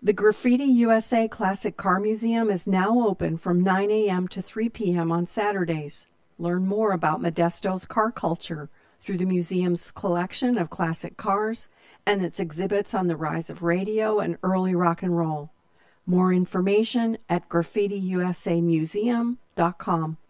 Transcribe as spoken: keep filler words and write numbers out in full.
The Graffiti U S A Classic Car Museum is now open from nine a.m. to three p.m. on Saturdays. Learn more about Modesto's car culture through the museum's collection of classic cars and its exhibits on the rise of radio and early rock and roll. More information at graffiti u s a museum dot com.